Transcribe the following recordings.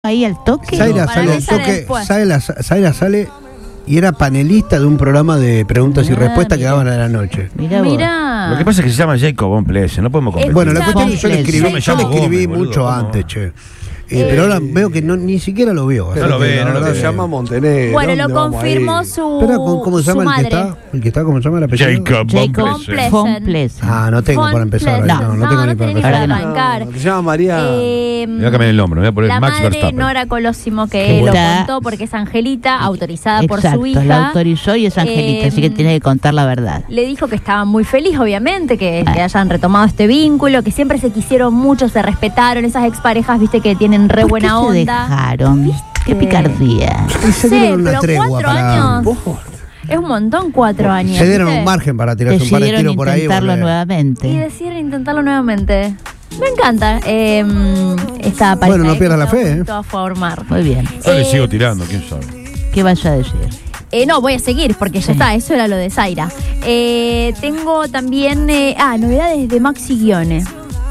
Ahí al toque. Zaira sale al toque. Zaira sale y era panelista de un programa de preguntas y respuestas que daban a la noche. Mirá. Lo que pasa es que se llama Jacob Von Plesen, no podemos competir. Bueno, la cuestión es que yo le escribí, Yo me llamo Gómez, mucho boludo, antes, che. Pero ahora veo que ni siquiera lo vio. No lo ve, no lo ve. Se llama Montenegro. Bueno, lo confirmó su ¿Cómo se llama madre. el que está? ¿Cómo se llama el apellido? Jacob Von Plesen. No tengo para empezar. No tengo ni para empezar. arrancar. Se llama María. Me voy a cambiar el nombre, me voy a poner La Max madre Verstappen. Nora Colosimo, que lo contó porque es Angelita, autorizada por su hija. La autorizó y es Angelita, así que tiene que contar la verdad. Le dijo que estaba muy feliz, obviamente, que hayan retomado este vínculo, que siempre se quisieron mucho, se respetaron. Esas exparejas, viste, que tienen re buena onda. Dejaron. Qué picardía. Se dieron una pero tregua 4 para... años. Es un montón, 4 años. Se dieron ¿viste? un margen para tirarse un par de Decidieron tiros por ahí. intentarlo Y nuevamente. decidieron intentarlo nuevamente. Me encanta esta pareja. Bueno, no pierdas la fe, a formar. Muy bien. Yo le sigo tirando, quién sabe. ¿Qué vaya a decir? No, voy a seguir porque ya está, eso era lo de Zaira. Tengo también novedades de Maxi Guione.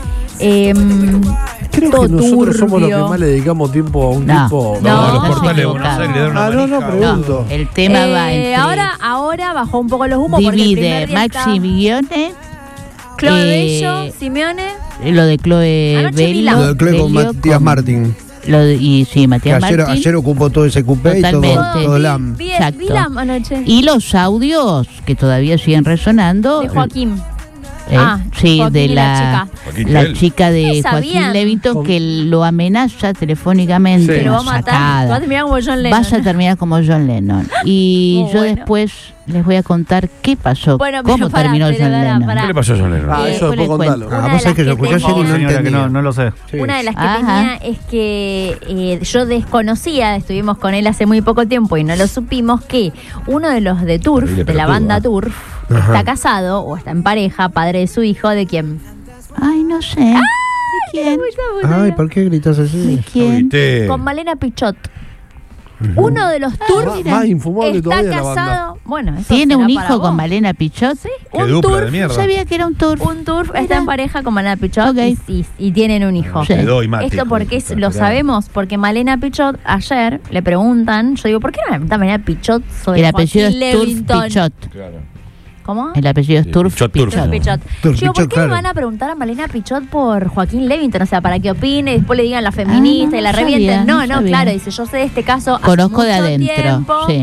Creo que nosotros somos los que más le dedicamos tiempo a un tipo. No, los no, portales de no, Buenos Aires le dan una no, manija. pregunto. El tema va entre... Ahora bajó un poco los humos porque el divide primer día Maxi Guione, Chloe Bello, Simeone. lo de Chloe Anoche vi Bello. la- Lo de Cleo con Matías Martín. Sí, Que Matías ayer Martín. ocupó todo ese cupé y Totalmente. todo LAM. Vi Exacto. la anoche. Y los audios que todavía siguen resonando. De Joaquín. Sí, Joaquín de y la Joaquín la Tell. chica de ¿Ustedes Joaquín sabían? Levington que lo amenaza telefónicamente. Sí. Te lo va a matar. sacada. Vas a terminar como John Lennon. Vas a terminar como John Lennon. Y Muy yo bueno. después les voy a contar qué pasó, Bueno, pero cómo pará, terminó pero John pará, Lennon. pará. ¿Qué le pasó a John Lennon? Eso después después les contalo. Una Vos de sabés que yo las escuché que ayer y no señora, que entendía. no lo sé. Sí. Una de las que Ajá. tenía es que yo desconocía, estuvimos con él hace muy poco tiempo y no lo supimos, que uno de los de Turf, Terrible de la pelotudo, banda ¿eh? Turf, Ajá. está casado o está en pareja, padre de su hijo, ¿de quién? Ay, no sé. ¿De quién? Ay, ¿por qué gritas ¿De así? quién? ¿Viste? Con Malena Pichot. Uno de los Turf Más infumable está todavía la banda. casado. Bueno, eso ¿Tiene será un para hijo vos. con Malena Pichot? Sí, Qué un dupla de Turf. mierda. No sabía que era un turf. Un Turf está Mira. en pareja con Malena Pichot Ok. y tienen un hijo. Sí. Le doy mate, Esto hijo de porque puta, lo esperá. sabemos, porque Malena Pichot ayer le preguntan, yo digo, ¿por qué no le preguntan a Malena Pichot sobre El apellido Joaquín es Turf Levington? Pichot. Claro. ¿Cómo? El apellido es Sí, Turf Pichot, Turf. Pichot. Pichot. Turf Yo digo, ¿por Pichot, qué claro. le van a preguntar a Malena Pichot por Joaquín Levington? O sea, para que opine y después le digan la feminista no, y la no revienten. sabía, No, no sabía. claro, dice, yo sé de este caso hace Conozco de mucho adentro, tiempo. sí.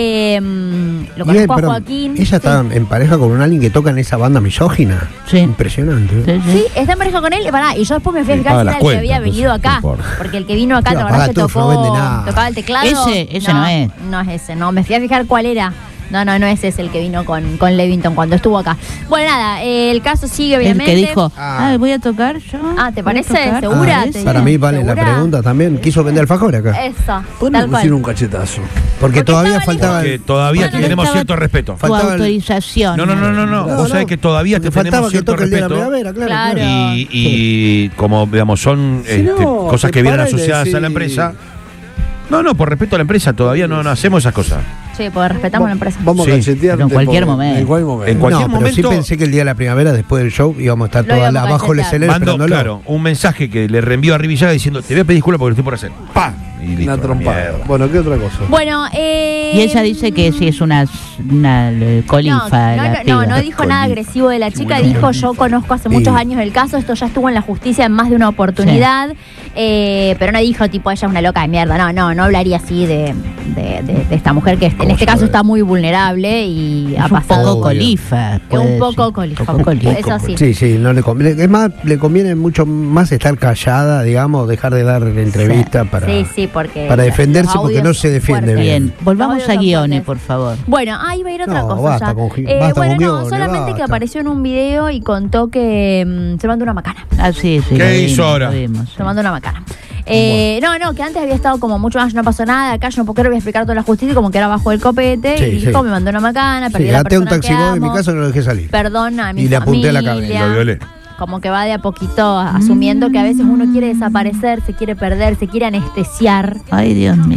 Lo Y él, conozco a perdón, Joaquín. ella está en pareja con alguien que toca en esa banda misógina. Sí. Impresionante. Sí, sí. Sí, está en pareja con él. Y pará, y yo después me fui a Sí, fijar paga si las era el que cuentas, había venido entonces, acá. no importa. Porque el que vino acá, Sí, ¿te paga acordás que Turf, no vende nada. tocaba el teclado? Ese no es. No es ese, no. Me fui a fijar cuál era. No es ese el que vino con Levington cuando estuvo acá. Bueno, nada, el caso sigue, El obviamente. que dijo, Ah. voy a tocar yo. ¿te voy a parece? tocar. ¿Segura? ese. Te Para mí vale la ¿Segura? pregunta también. Quiso vender alfajor acá. Eso, ¿Por qué tal no cual. pusieron un cachetazo? Porque todavía estaba faltaba... Que todavía Bueno, tenemos estaba- cierto respeto. Tu faltaba el- autorización. No. Vos sabés que todavía Porque tenemos faltaba que cierto toque el día de la respeto. primavera, claro. Claro. claro. Y como, digamos, son Si no, cosas te que vienen para y le asociadas a la decís- empresa. No, por respeto a la empresa, todavía no hacemos esas cosas. Sí, porque respetamos la empresa. Vamos Sí, a cachetear. pero en cualquier momento. En cualquier momento. En cualquier No, pero sí momento- pensé que el día de la primavera, después del show, íbamos a estar Lo todas íbamos a abajo el cachetear. escenario Mando, esperándolo. claro, un mensaje que le reenvío a Rivillaga diciendo, te voy a pedir disculpas porque lo estoy por hacer. ¡Pam! Y listo, Una trompada. mierda. Bueno, ¿qué otra cosa? Bueno, Y ella dice que sí es una colifa. la piba. no dijo nada agresivo de la chica, dijo yo conozco hace Sí. muchos años el caso, esto ya estuvo en la justicia en más de una oportunidad, pero no dijo tipo ella es una loca de mierda, no hablaría así de esta mujer que en este caso está muy vulnerable y ha Es un pasado. poco colifa. Es puede un poco decir. colifa. Un poco colifa. Eso sí. Sí, no le conviene. Es más, le conviene mucho más estar callada, digamos, dejar de dar entrevista para porque para los defenderse, porque audios no se defiende fuertes. Bien, volvamos Los a audios Guione, son por favor. Bueno, iba a ir otra No, cosa basta ya. con basta Bueno, con Guione, solamente que basta. apareció en un video y contó que se mandó una macana. Ah, sí. ¿Qué lo vimos, hizo ahora? lo vimos, sí. Se mandó una macana. Que antes había estado como mucho más, no pasó nada, acá yo no puedo voy a explicar toda la justicia, como que era bajo el copete, Sí, y dijo, sí. me mandó una macana, perdí Sí, a la até un persona que taxi en mi amo, casa, no lo dejé salir. perdona a mi Y le apunté a la familia. cabeza, Lo violé. Como que va de a poquito asumiendo que a veces uno quiere desaparecer, se quiere perder, se quiere anestesiar. Ay, Dios mío.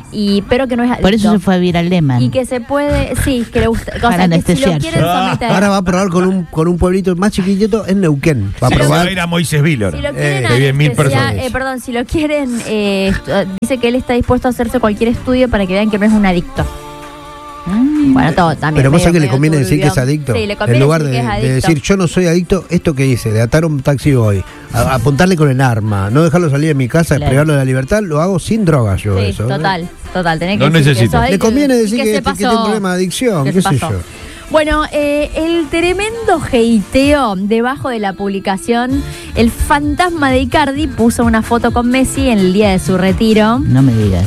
pero que no es adicto. Por eso se fue a vivir al Lehman. Y que se puede, sí, que le gusta. O Para sea, que si lo anestesiarse. quieren someter. Ahora va a probar con un pueblito más chiquitito en Neuquén. Va a Se va probar. a ir a Moisés Villor. Si lo quieren que viven 1000 anestesiar, personas. perdón, si lo quieren, dice que él está dispuesto a hacerse cualquier estudio para que vean que no es un adicto. Bueno, todo también. Pero vos sabés que le medio conviene decir turbio. que es adicto. Sí, le conviene en lugar decir que es de adicto. decir yo no soy adicto, esto que hice, de atar un taxi hoy, apuntarle con el arma, no dejarlo salir de mi casa, Claro. privarlo de la libertad, lo hago sin drogas yo. Sí, eso. total. Tenés No que decir que necesito. sos Le adicto conviene y decir que se tiene un problema de adicción, que qué se sé pasó. yo. Bueno, el tremendo heiteo debajo de la publicación, el fantasma de Icardi puso una foto con Messi en el día de su retiro. No me digas.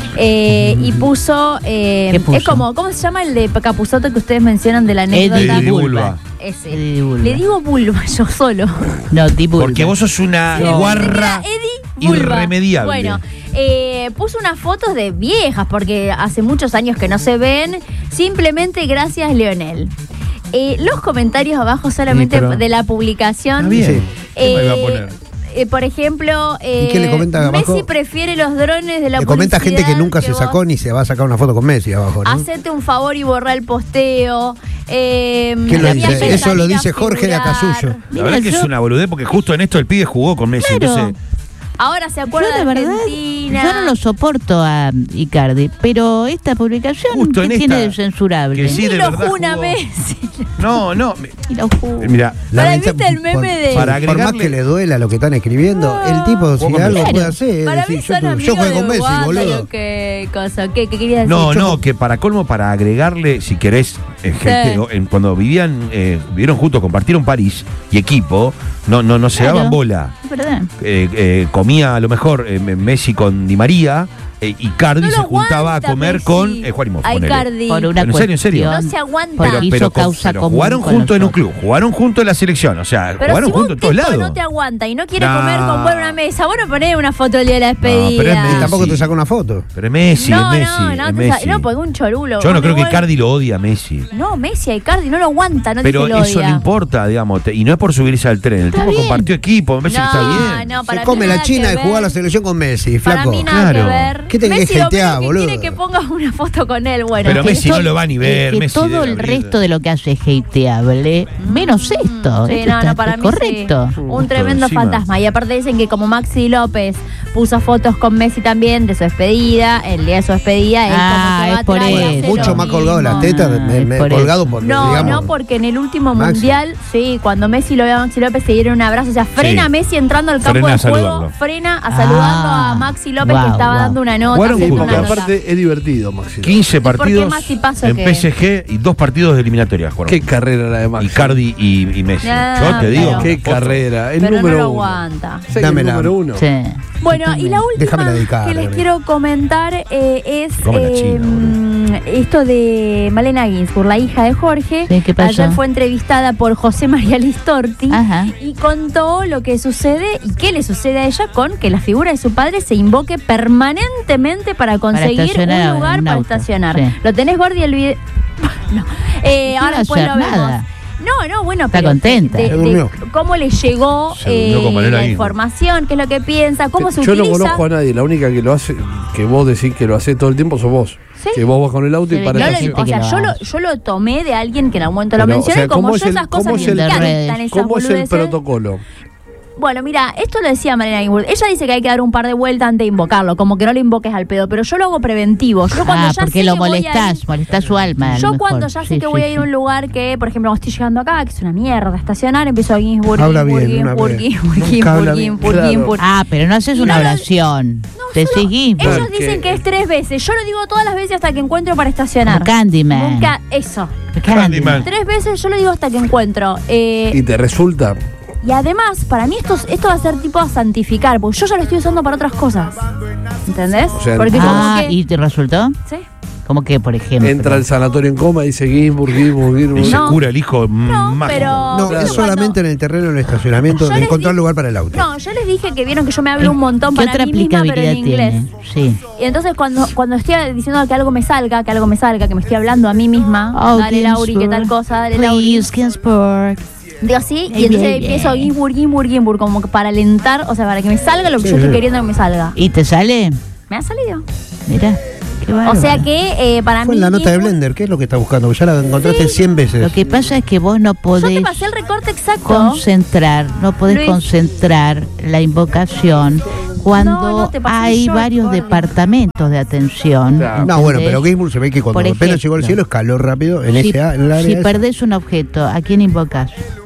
Y puso, puso? es como, ¿cómo se llama el de Capusotto que ustedes mencionan de la anécdota? Eddie Bulba. Ese. Eddie Bulba. Le digo Bulba yo solo. No, tipo. Porque vos sos una guarra Eddie Bulba. irremediable. Bueno, puso unas fotos de viejas porque hace muchos años que no se ven. Simplemente gracias, Leonel. Los comentarios abajo solamente Sí, pero- de la publicación. Está bien. Sí. ¿Qué me iba a poner? Por ejemplo, ¿Y qué le comenta abajo? Messi prefiere los drones de la Le comenta gente que publicidad nunca se vos sacó ni se va a sacar una foto con Messi abajo, ¿no? Hacete un favor y borra el posteo. ¿Quién lo la mía dice? pensa Eso lo ir a dice Jorge de figurar. Acasuyo. La Mira, verdad que yo- es una boludez porque justo en esto el pibe jugó con Messi. Claro. Entonces, Ahora se Yo acuerda de de verdad, Argentina. yo no lo soporto a Icardi, pero esta publicación, Justo ¿qué en tiene esta, de censurable? que sí, Y de lo verdad juna jugó. Messi. no. Y lo juro. Mira, Para, ¿viste el meme de- Para Por más agregarle- que le duela lo que están escribiendo, el tipo si Jugó algo con puede Messi. hacer es Para mí decir, son yo amigos juego con de Messi, Wanda, boludo. ¿Qué cosa? ¿Qué querías decir? No, que para colmo, para agregarle, si querés, gente, cuando vivieron juntos, compartieron París y equipo, no se Claro. daban bola. Es verdad. Comía a lo mejor Messi con Di María, Icardi No lo se juntaba aguanta a comer Messi. con Juan Imhoff, A ponele. Icardi. Por una ¿En serio, en serio? No cuestión- se aguanta. porque hizo causa pero común jugaron con juntos en un nosotros. club, jugaron juntos en la selección, o sea, Pero jugaron si vos juntos en todos tipo lados. no te aguanta y no quiere No. comer con buena mesa, vos no ponés una foto del día de la pero es despedida. Messi. Y tampoco te saca una foto. Pero es Messi, no, es Messi, no, es te Messi. no, porque un chorulo. Yo no creo que Igual- Icardi lo odia a Messi. No, Messi a Icardi no lo aguanta, no Pero dice que lo eso odia. no importa, digamos, y no es por subirse al tren. El Está tipo bien. compartió equipo, me parece que está bien. No, para Se mí come la nada China que y juega ver. la selección con Messi, Para flaco. mí nada Claro. que ver. ¿Qué tenés Messi que lo hatear, menos que boludo? quiere que pongas una foto con él, bueno. Pero que Messi todo- no lo va ni ver. que Messi todo debe el abrir. resto de lo que hace es hateable, menos esto. Sí, Esto no, está para mí correcto. sí. Un tremendo encima. fantasma. Y aparte dicen que como Maxi López puso fotos con Messi también de su despedida, el día de su despedida, él Ah, como que va es por atrás y eso. hace Mucho lo más colgado mismo. las tetas, es por colgado eso. por, No, digamos. no, porque en el último Maxi. mundial, sí, cuando Messi lo ve a Maxi López se dieron un abrazo, o sea, frena Sí. a Messi entrando al campo Frena de a juego, saludarlo. frena a saludando a Maxi López que estaba dando una nota. Jugaron haciendo juntos. una Porque nota. aparte es divertido, Maxi. 15 por qué partidos más tipazo en que- PSG y 2 partidos de eliminatoria jugaron. Qué carrera la de Maxi. Icardi y Messi. Ah, Yo te digo. pero- Qué foto. carrera. El Pero no número lo uno. aguanta. Sí, el Dámela. número uno. Sí. Bueno, y la Déjame última dedicar, que les Remy. quiero comentar es Come la China, esto de Malena Ginsburg, la hija de Jorge. Sí, ¿qué pasó? Ayer fue entrevistada por José María Listorti Ajá. y contó lo que sucede y qué le sucede a ella con que la figura de su padre se invoque permanentemente para conseguir estacionar un lugar un para auto. estacionar. Sí. ¿Lo tenés, Gordi, el video? No. Ahora va a después lo hacer vemos. nada. No, bueno, Está pero contenta. de Se durmió. cómo le llegó Se durmió con Malena la Ginsburg. información, qué es lo que piensa, cómo se Yo utiliza. no conozco a nadie. La única que lo hace, que vos decís que lo hace todo el tiempo, sos vos. Sí. Que vos vas con el auto y Sí, para No lo- Parece o sea, que lo yo hace. yo lo tomé de alguien que en algún momento lo Pero, mencioné, o sea, como ¿cómo yo es el- esas cosas cómo me es el- encantan, redes? esas ¿Cómo es el boludeces. protocolo? Bueno, mira, esto lo decía Malena Ginsburg. Ella dice que hay que dar un par de vueltas antes de invocarlo, como que no lo invoques al pedo, pero yo lo hago preventivo. Yo cuando ya porque sé lo que voy a ir- molestás su alma. a Yo lo cuando mejor. ya Sí, sé que sí, voy a ir a sí. un lugar que, por ejemplo, estoy llegando acá, que es una mierda, estacionar, empiezo a Ginsburg, Habla Ginsburg, bien, una Ginsburg, vez. Ginsburg, Nunca Ginsburg, habla bien. Ginsburg, Claro. Ginsburg. Ah, pero no haces Y una no lo- oración. Te Solo- seguís. Ellos Porque- dicen que es 3 veces. Yo lo digo todas las veces hasta que encuentro para estacionar. Candyman. Nunca, eso. Candyman. 3 veces yo lo digo hasta que encuentro. Y te resulta. Y además, para mí esto va a ser tipo a santificar, porque yo ya lo estoy usando para otras cosas. ¿Entendés? O sea, Porque como Ah, que. ¿y te resultó? ¿Sí? ¿Cómo que, por ejemplo? Entra al sanatorio en coma y dice Ginsburg, Ginsburg, Y Ginsburg. se No. cura el hijo No, mágico. pero. No, ¿viste es cuando- solamente en el terreno del estacionamiento Yo de les encontrar di- lugar para el auto. No, yo les dije que vieron que yo me hablo un montón ¿Qué para otra mí misma, pero aplicabilidad en inglés. tiene? Sí. Y entonces cuando estoy diciendo que algo me salga, que me estoy hablando a mí misma, Oh, dale Lauri, qué tal cosa, dale Lauri. Please, Ginsburg. Digo así, y Ay, entonces bien, empiezo bien. Ginsburg, Ginsburg, Ginsburg, como que para alentar, o sea, para que me salga lo que Sí, yo estoy sí. queriendo que me salga. ¿Y te sale? Me ha salido. Mira. O sea que para fue mí... en la nota de Blender, ¿qué es lo que estás buscando? Ya la encontraste 100 veces. Lo que pasa es que vos no podés... Yo te pasé el recorte exacto. Concentrar, no podés Luis. concentrar la invocación cuando te pasé hay yo, varios Gordi. departamentos de atención. Claro. No, bueno, pero Gainsbourg se ve que cuando Por apenas llegó al ejemplo, cielo escaló rápido en Si, en el área si esa. perdés un objeto, ¿a quién invocás?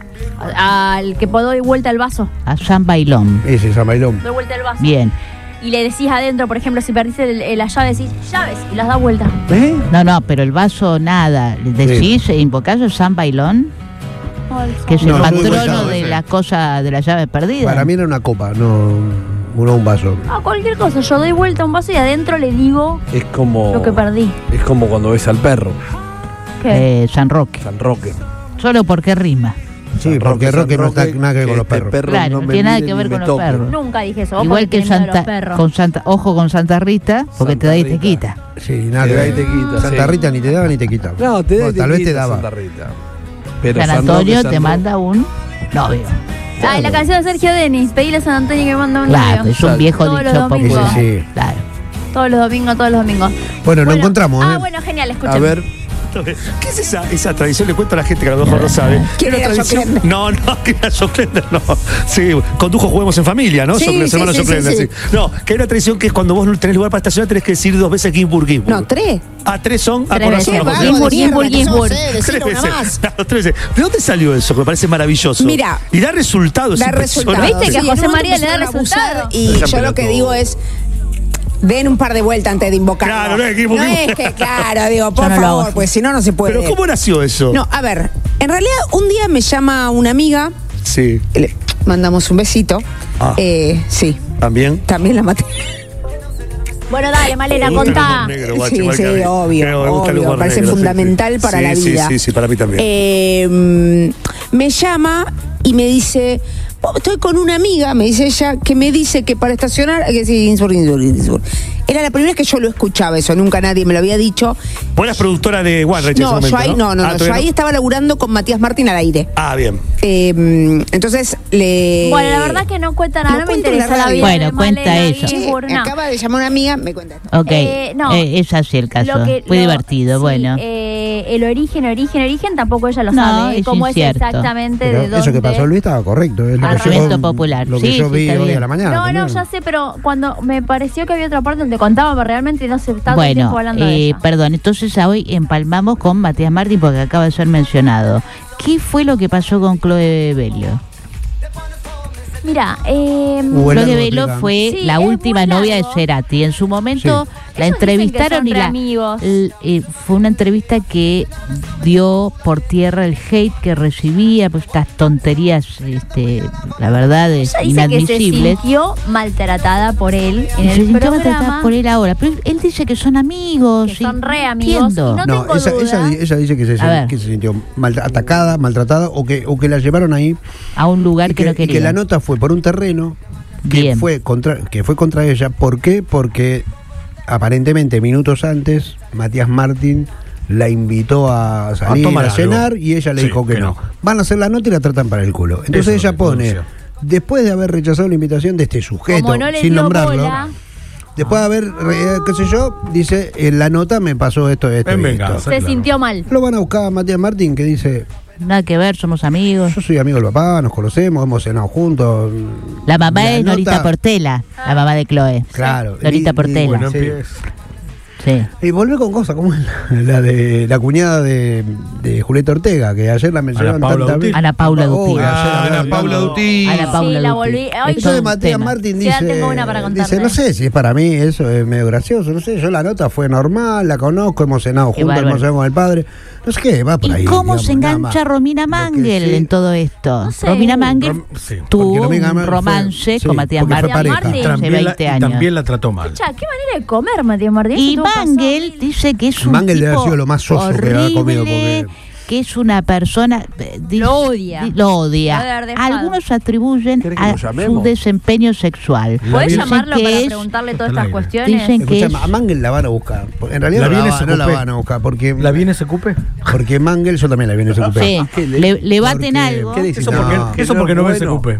Al que doy vuelta el vaso. A San Bailón. Ese, Samailón. Doy vuelta el vaso. Bien. Y le decís adentro, por ejemplo, si perdiste la llave, decís llaves y las da vuelta. No, pero el vaso nada. Decís, invocás a San Bailón, que es el No, muy buen patrono lado de ese. la cosa de la llave perdida. Para mí era una copa, no un vaso. A cualquier cosa, yo doy vuelta un vaso y adentro le digo Es como. lo que perdí. Es como cuando ves al perro, ¿Qué? San Roque. San Roque. Solo porque rima. Sí, porque Roque no está nada que ver con los perros. Claro, no tiene nada que ver con los perros. Nunca dije eso. Vos Igual porque que tenés miedo de los Santa, perros. ojo con Santa Rita, porque Santa te da y te Rita. quita. Sí, nada Te que da ver. y te quita, Santa sí. Rita ni te daba ni te quitaba. No, te da Bueno, y te tal vez quita te daba. Santa Rita. Pero San San Roque, Antonio San te Roque. manda un novio. Ay, la canción de Sergio Denis. Pedile a San Antonio que me manda un Claro, novio. es un viejo Todos los dicho domingos. popular. Sí, sí. Claro. Todos los domingos. Bueno, lo encontramos, ¿eh? Bueno, genial, escuchen. A ver, ¿Qué es esa tradición? Le cuento a la gente que a lo mejor no sabe. ¿Quién Una era tradición. Joclender? No, que era Joclender, no. Sí, condujo Juguemos en Familia, ¿no? Sí, Los sí, hermanos sí, Joclender, sí, sí. No, que hay una tradición que es cuando vos no tenés lugar para estacionar, tenés que decir 2 veces Ginsburg. No, 3. Ah, 3 son. Tres corazón, veces. no, Qué José. vago de Ginsburg, mierda que sos, Ginsburg. decilo 3 una veces. más. Claro, 3 veces. ¿De dónde salió eso? Que me parece maravilloso. Mira. Y da resultados. Da impresionantes. resultados. ¿Viste que a Sí, José en un María le da momento empezaron a abusar resultados? Y Dejan yo lo que pelotudo. digo es, den un par de vueltas antes de invocar. Claro, no es que No invoquemos. es que, claro, digo, por Yo no lo hago favor, así. pues si no, no se puede. Pero ¿cómo nació eso? No, a ver, en realidad un día me llama una amiga, Sí, le mandamos un besito. Ah. Sí, también. también la maté. Bueno, dale, Malena, Me gusta el contá. humor negro, guacho, Sí, igual que a mí. sí, obvio, Me gusta el obvio, humor parece negro, sí, fundamental sí. para Sí, la sí, vida. Sí, para mí también. Me llama y me dice, estoy con una amiga, me dice ella, que me dice que para estacionar hay que decir Ginsburg. Era la primera vez que yo lo escuchaba eso, nunca nadie me lo había dicho. Vos eras productora de One No, yo ahí, no, Ah, yo todavía ahí estaba laburando con Matías Martín al aire. Ah, bien. Entonces le... Bueno, la verdad que no cuenta nada, Lo no me cuento en la interesa la radio. vida Bueno, de cuenta Malena ella. Ginsburg, Me no. acaba de llamar una amiga, me cuenta. Ok, No. es así el caso. Lo que- Muy lo- divertido, sí, bueno. El origen, tampoco ella lo No, sabe. es Cómo es incierto. exactamente de Pero dónde. eso que pasó Luis estaba correcto. Es lo que Argumento yo- popular. Lo que Sí, yo sí, vi está hoy bien. a la mañana. No, también. ya sé, pero cuando me pareció que había otra parte donde contaba, pero realmente no se está todo el tiempo Bueno, hablando de ella. perdón, entonces hoy empalmamos con Matías Martín porque acaba de ser mencionado. ¿Qué fue lo que pasó con Chloe Bello? Mira, Bueno, Chloe lo Bello explica. fue Sí, la es muy última novia de largo. Cerati. En su momento Sí. la Ellos dicen que entrevistaron son y re amigos. fue una entrevista que dio por tierra el hate que recibía, pues estas tonterías, la verdad, ella dice que se inadmisibles. sintió maltratada por él en Y se el sintió maltratada programa. por él ahora, pero él dice que son amigos. Que son y re amigos, entiendo. y no tengo duda. ella dice A ver. que se sintió atacada, maltratada o que la llevaron ahí A un lugar y que no y quería. que la nota fue por un terreno que Bien. fue contra ella. ¿Por qué? Porque aparentemente minutos antes Matías Martín la invitó a salir, tomar a cenar algo. y ella le Sí, dijo que que no. no. Van a hacer la nota y la tratan para el culo. Entonces Eso ella es pone, denuncia. después de haber rechazado la invitación de este sujeto, Como no le sin dio nombrarlo, bola, después de haber, qué sé yo, dice, en la nota me pasó esto, esto, En y venganza. esto. se Claro. sintió mal. Lo van a buscar a Matías Martín, que dice, Nada que ver, somos amigos. yo soy amigo del papá, nos conocemos, hemos cenado juntos. La mamá La es Norita nota- Portela, la mamá de Chloe. Claro. Norita Y- Portela. Bueno, Sí. empieces. Sí. Y volvé con cosas como la de la cuñada de Julieta Ortega, que ayer la mencionaron Ana Paula tantas Dutti. veces. Ana Paula Dutti. Ayer Ana hablaban Paula tanto. Dutti. Ana Paula Sí, la Dutti. volví. Ay, Es todo Entonces un Matías tema. Martín Sí, ya dice, tengo una para contarle. no sé si es para mí, eso es medio gracioso, no sé, yo la nota fue normal, la conozco, hemos cenado Qué juntos, bárbaro. hemos cenado con el padre, no sé qué, va por ahí. ¿Y cómo digamos, se nada engancha más. Romina Lo que Mangel sí- en todo esto? No sé. Romina Mangel Sí. tuvo Porque Romina un Mangel fue- romance sí, con Matías porque fue Martín pareja. hace También 20 años. también la trató mal. Escucha, qué manera de comer, Matías Martín. Y Esto pasó Mangel horrible. dice que es un Mangel debe haber tipo sido lo más soso que había comido, horrible, porque- que es una persona Lo odia. lo Lo odia. debe haber dejado. Algunos atribuyen ¿Querés que a lo su llamemos? desempeño sexual. ¿Podés Dicen llamarlo que para es- preguntarle todas Está al estas aire. cuestiones? Dicen que es Escuchame, a Mangel la van a buscar. En realidad ¿La no, viene no la SQP? van a buscar, porque ¿La viene SQP? porque Mangel, yo también la viene a sí, le baten Porque- algo. ¿Qué le dice? Eso No, porque no ve SQP.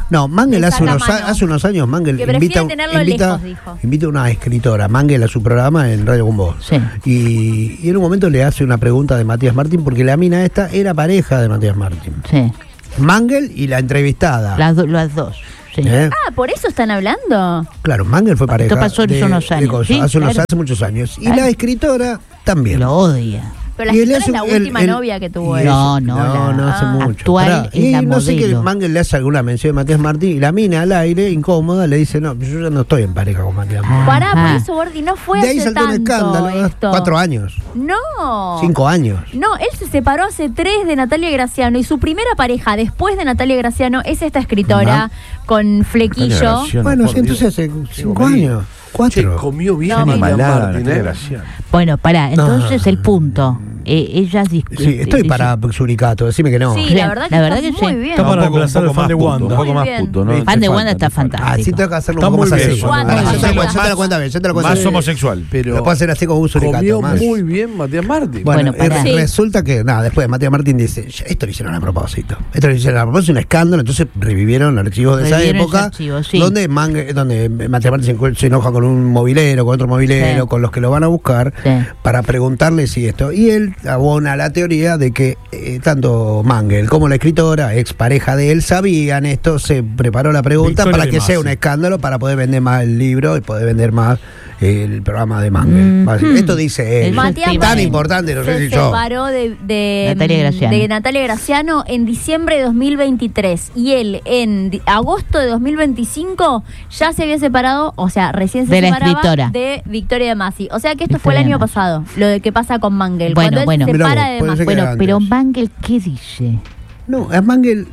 No, Mangel Le hace saca unos, mano. hace unos años, Mangel Que prefiere tenerlo lejos, dijo. invita a una escritora, Mangel, a su programa en Radio con Vos. Sí. Y en un momento le hace una pregunta de Matías Martín, porque la mina esta era pareja de Matías Martín. Sí. Mangel y la entrevistada. Las dos. Sí. ¿Eh? Ah, ¿por eso están hablando? Claro, Mangel fue pareja. Esto pasó hace unos años, sí, hace claro. muchos años. Y Claro. la escritora también. Lo odia. Pero la Y él escritora es hace la última novia que tuvo y él. No, no hace mucho. actual Pará, es y la no sé que modelo. Mangel le hace alguna mención de Matías Martín y la mina al aire, incómoda, le dice, no, yo ya no estoy en pareja con Matías Martín. Pará, por Ajá. eso, Gordi, no fue De ahí hace saltó un tanto escándalo, esto. 4 años, No. 5 años. No, él se separó hace 3 de Natalia Graciano y su primera pareja después de Natalia Graciano es esta escritora con flequillo. Graciano, Bueno, por sí, entonces hace Dios. 5 años, Che, 4. comió bien No, Matías Malada, Martín, Natalia ¿eh? Graciano. Bueno, pará, entonces No. el punto. Ellas Sí, estoy para Suricato, decime que no. Sí, Bien, la verdad que la verdad está que muy sí. bien. Está para reemplazar al fan de puto, Wanda. un poco Muy más bien. puto, ¿no? El fan Te de falta, Wanda está te falta. fantástico. Así tengo que hacerlo Está un poco más muy bien. así. Wanda, Ahora, Wanda. yo te lo cuento bien, yo te lo cuento Más bien. homosexual. Lo Pero puedo hacer así como un suricato comió más. muy bien Matías Martín. Bueno, Bueno, pará. Sí. resulta que, después Matías Martín dice, esto lo hicieron a propósito. Esto lo hicieron a propósito, un escándalo, entonces revivieron archivos de esa Revivieron época, ese archivo, sí. donde Matías Martín se enoja con un movilero, con otro movilero, Sí. con los que lo van a buscar, Sí. para preguntarle si esto. Y él abona la teoría de que tanto Mangel como la escritora, ex pareja de él, sabían esto, se preparó la pregunta Victoria para de que sea Masi. un escándalo, para poder vender más el libro y poder vender más el programa de Mangel. Esto dice él. Matías Sí, Tan Martín importante, no sé se si yo. separó de Natalia Graciano. en diciembre de 2023 y él en agosto de 2025 ya se había separado, o sea, recién se De la separaba escritora. de Victoria de Masi. O sea que esto Victoria fue el de año Masi. pasado, lo de que pasa con Mangel. Bueno, Cuando él se Mirá separa vos, de puede Masi. ser que Bueno, era pero antes. Mangel, ¿qué dice? No, es Mangel.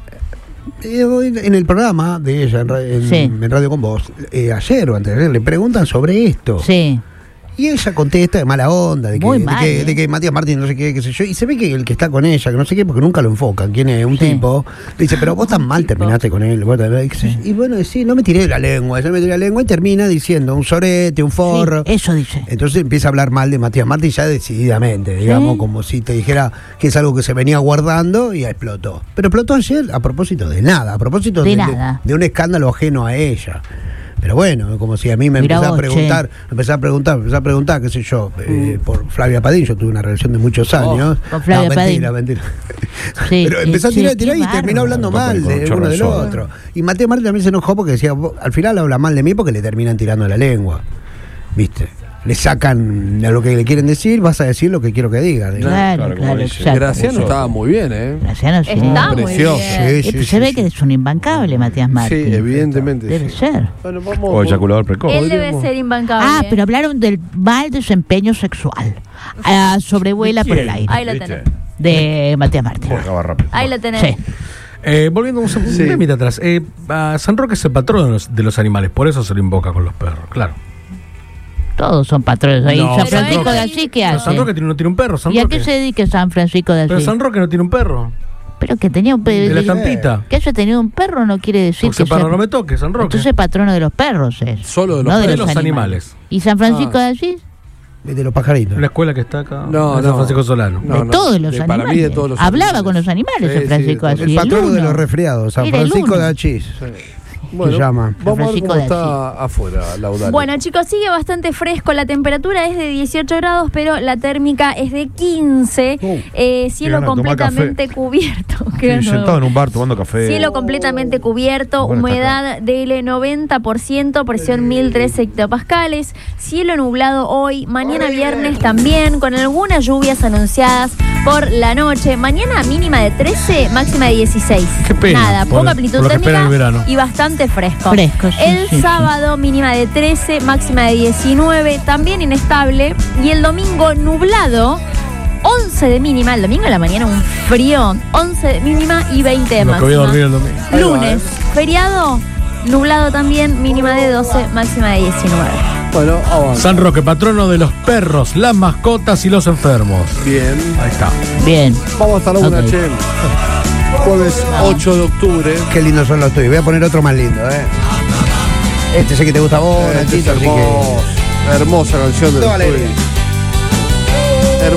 En el programa de ella, Sí. en Radio con Vos, ayer o antes de ayer, le preguntan sobre esto. Sí. Y ella contesta de mala onda, de Muy que, mal, de que Matías Martín no sé qué sé yo. Y se ve que el que está con ella, que no sé qué, porque nunca lo enfocan, quién es, un Sí. tipo, le dice, pero vos tan mal terminaste con él. Y bueno, sí, no me tiré la lengua, yo me tiré la lengua y termina diciendo un sorete, un forro. Sí, eso dice. Entonces empieza a hablar mal de Matías Martín ya decididamente, digamos, como si te dijera que es algo que se venía guardando y explotó. Pero explotó ayer a propósito de nada, a propósito De nada. de un escándalo ajeno a ella. Pero bueno, como si a mí me Mirá empezaba vos, a preguntar, qué sé yo, por Flavia Padín. Yo tuve una relación de muchos años. con Flavia mentira, Padín. mentira. Sí, Pero empezó a sí, tirar qué y terminó hablando bárbaro. mal Con de chorro uno de del soda. otro. Y Matías Martín también se enojó porque decía, al final habla mal de mí porque le terminan tirando la lengua. ¿Viste? Le sacan a lo que le quieren decir, vas a decir lo que quiero que diga. digamos. Claro, como dice. exacto. Graciano estaba muy bien, ¿eh? Graciano sí. Está muy Precioso. bien. Se ve que es un imbancable Matías Martín. Sí, evidentemente. Debe sí. ser. Bueno, vamos. O eyaculador precoz. Él debe ser imbancable. Ah, pero hablaron del mal desempeño sexual. Sobrevuela por el aire. Ahí lo ¿Viste? tenés. De Matías Martín. Acaba rápido. Ahí lo tenés. Sí. Volviendo un Sí. temita atrás. San Roque es el patrón de los animales, por eso se lo invoca con los perros, claro. Todos son patrones. Ahí No, San pero Francisco él- de Asís, ¿qué Pero hace? San Roque no tiene un perro, San ¿Y a Roque. qué se dedica San Francisco de Pero Asís? San Roque no tiene un perro. Pero que tenía un De la perro. estampita. Que haya tenido un perro no quiere decir Porque que perro sea... no me toque, San Roque. Entonces patrono de los perros es. Solo de los no perros. de De los los animales. animales. ¿Y San Francisco de Asís? De los pajaritos. La escuela que está acá. No, San no. Francisco Solano. No, De todos los para animales. mí de todos los Hablaba animales. con los animales Sí, San sí, Francisco de de Asís. El patrono de uno. los resfriados, San Era el Francisco uno. de Achís. Bueno, se llama. vamos a ver Francisco cómo de está afuera, Laudal. Bueno, chicos, sigue bastante fresco. La temperatura es de 18 grados, pero la térmica es de 15. Cielo ganas de tomar completamente cubierto. Qué Sí, ganas. sentado en un bar tomando café. Cielo completamente cubierto, Bueno, está humedad del 90%, presión 1003 hectopascales, cielo nublado hoy, mañana viernes también, con algunas lluvias anunciadas por la noche. Mañana mínima de 13, máxima de 16. Qué pena, Nada, por poca lo- amplitud por lo que espera térmica el verano. y bastante fresco. Fresco, sí, El sí, sí. sábado mínima de 13, máxima de 19, también inestable. Y el domingo nublado. 11 de mínima, el domingo en la mañana un frío, 11 de mínima y 20 de Lo que voy a máxima. dormir el domingo. Ahí va, Lunes, feriado, nublado también, mínima de 12, máxima de 19. Bueno, avanza. San Roque, patrono de los perros, las mascotas y los enfermos. Bien. Ahí está. Bien. Vamos hasta la una, Ok. che. Jueves 8 de octubre. Qué lindos son los tuyos. Voy a poner otro más lindo, ¿eh? Este sé que te gusta a vos, Este es Nachito, así que... hermoso. Hermosa canción de Toda los alegría. Tuyos.